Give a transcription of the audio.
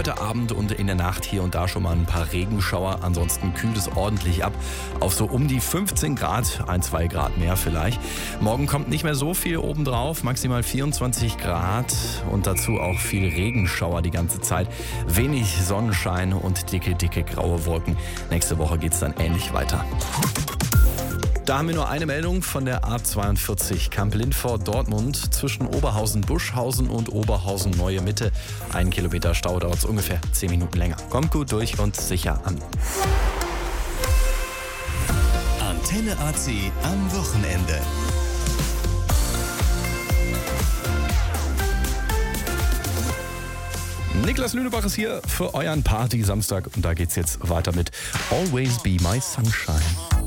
Heute Abend und in der Nacht hier und da schon mal ein paar Regenschauer. Ansonsten kühlt es ordentlich ab auf so um die 15 Grad, 1-2 Grad mehr vielleicht. Morgen kommt nicht mehr so viel obendrauf, maximal 24 Grad und dazu auch viel Regenschauer die ganze Zeit. Wenig Sonnenschein und dicke graue Wolken. Nächste Woche geht es dann ähnlich weiter. Da haben wir nur eine Meldung von der A42 Kamp-Lindfort-Dortmund zwischen Oberhausen-Buschhausen und Oberhausen-Neue Mitte. 1 Kilometer Stau, dauert es ungefähr 10 Minuten länger. Kommt gut durch und sicher an. Antenne AC am Wochenende. Niklas Lünebach ist hier für euren Party-Samstag und da geht's jetzt weiter mit Always Be My Sunshine.